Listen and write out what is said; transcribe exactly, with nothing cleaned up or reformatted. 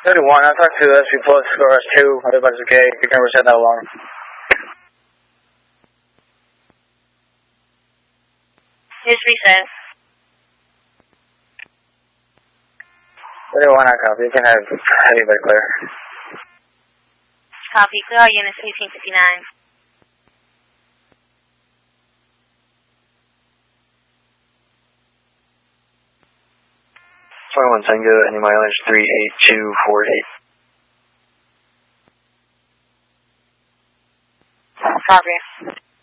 thirty-one, I talked to S P Plus for us two. Everybody's okay. You can reset that alarm. Here's reset. thirty-one, I copy. You can have anybody clear. Copy. Clear all units eighteen fifty-nine. twenty-one Tango, any mileage three eight two four eight. Copy.